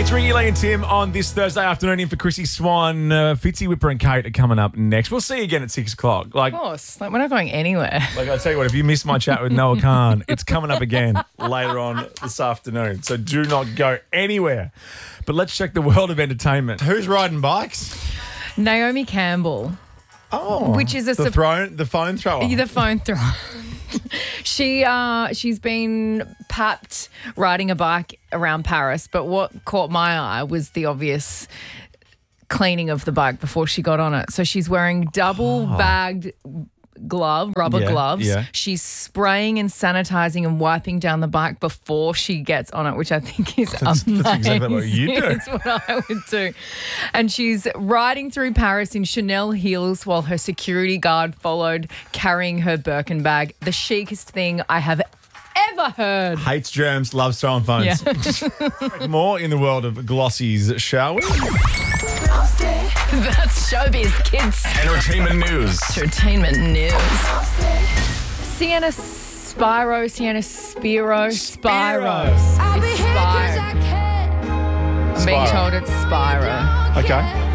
It's Ricky Lee and Tim on this Thursday afternoon in for Chrissy Swan. Fitzy, Whipper and Kate are coming up next. We'll see you again at 6 o'clock. Of course. We're not going anywhere. I tell you what, if you missed my chat with Noah Khan, it's coming up again later on this afternoon. So do not go anywhere. But let's check the world of entertainment. Who's riding bikes? Naomi Campbell. Oh, Which is the phone thrower. The phone thrower. She's been papped riding a bike around Paris, but what caught my eye was the obvious cleaning of the bike before she got on it. So she's wearing double bagged rubber gloves. Yeah. She's spraying and sanitizing and wiping down the bike before she gets on it, which I think is amazing. That's exactly what you do. It's what I would do. And she's riding through Paris in Chanel heels while her security guard followed, carrying her Birkin bag. The chicest thing I have ever heard. Hates germs, loves throwing phones. Yeah. More in the world of glossies, shall we? That's showbiz, kids. Entertainment news. Entertainment news. Sienna Spiro. It's Spiro. It's Spiro. I'm being told it's Spiro. Okay.